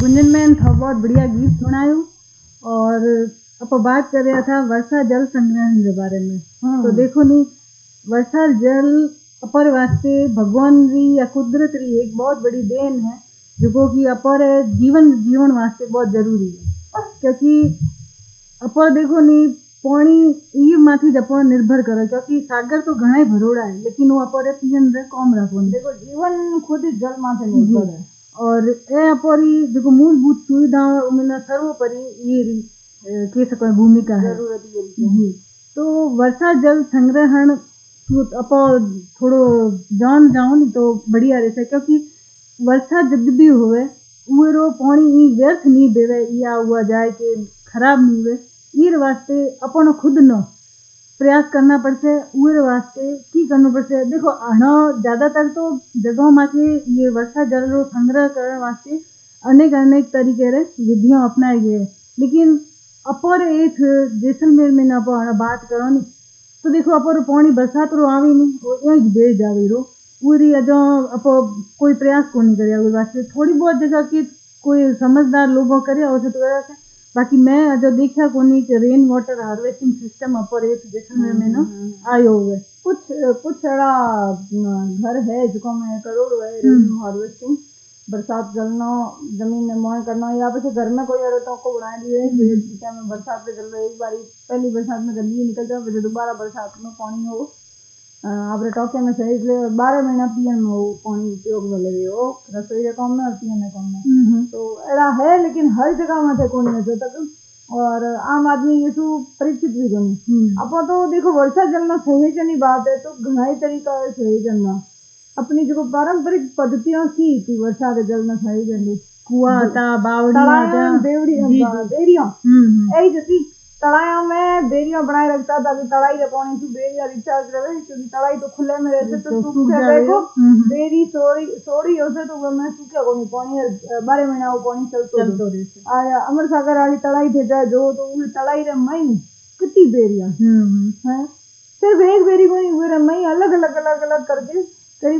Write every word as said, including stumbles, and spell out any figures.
Gunjan man था बहुत बढ़िया गीत सुनायो। और आप बात कर रहा था वर्षा जल संग्रहण के बारे में। तो देखो नी वर्षा जल अपर वास्ते भगवान री या कुदरत री एक बहुत बड़ी देन है जो कि अपर जीवन जीवन वास्ते बहुत जरूरी है। क्योंकि अपर देखो नी पानी ई माथी ज अपन निर्भर करे क्योंकि सागर तो घणा ही भरोड़ा है लेकिन वो अपर पीन रे कम रखो। देखो जीवन खुद ही जल माथे निर्भर है और ए अपरी देखो मूलभूत सुविधा में सर्वोपरि ये कह सको भूमिका है जरूरत है। तो वर्षा जल संग्रहण अप थोड़ो जान जाओ नी तो बढ़िया रहता क्योंकि वर्षा जब भी होवे उरो पानी व्यर्थ नहीं देवे या हुआ जाए कि खराब नहीं हुए ईर वास्ते अपन खुद नो प्रयास करना पड़से। उर वास्ते की करना पड़से देखो हणो ज्यादातर तो जगहों में के ये वर्षा जल रो संग्रह करने वास्ते अनेक अनेक तरीके रे विधियां अपनाई गए लेकिन अपर एक जैसलमेर में ना बात करो नी तो देखो अपर पानी बरसात रो आवी नहीं वो यही बेच जावे रो पूरी अजो अप कोई प्रयास को नहीं करे उस वास्ते थोड़ी बहुत जगह की कोई समझदार लोगों करे और तो बाकी मैं जो देखा कोनी कि रेन वाटर हार्वेस्टिंग सिस्टम अपर एक जैसलमेर में ना आयो हुए कुछ कुछ अड़ा घर है जो में करोड़ है रेन हार्वेस्टिंग बरसात जलना जमीन में मोह करना या फिर घर में कोई औरतों को बना दिए में बरसात में जल एक बार पहली बरसात में गंदगी निकल जाए दोबारा बरसात में पानी हो आप टॉके में सही इसलिए बारह महीना पियन में वो पानी उपयोग में ले हो रसोई के काम में और पियन काम में तो ऐसा है लेकिन हर जगह में थे कौन है जो तक और आम आदमी ये तो परिचित भी नहीं। अब तो देखो वर्षा जलना सहेजनी बात है तो घना ही तरीका है सहेजना अपनी जो पारंपरिक पद्धतियों की थी वर्षा के जल में सहेजनी कुआ था बावड़ियां बेवड़ियां बेरियां यही जैसी तड़ाया में बेरियां बनाए रखता ताकि तड़ाई के पानी से बेरियां रिचार्ज रहे क्योंकि तड़ाई तो खुले में रहते तो सूख जाए को बेरी सोड़ी सोड़ी होसे तो मैं सूखे को नहीं पानी बारह महीना वो पानी चलतो रहते आया अमर सागर वाली तड़ाई थे जाए जो तो वो तड़ाई रे मई कितनी बेरियां हैं सिर्फ एक बेरी को नहीं हुए रे मई अलग अलग अलग अलग करके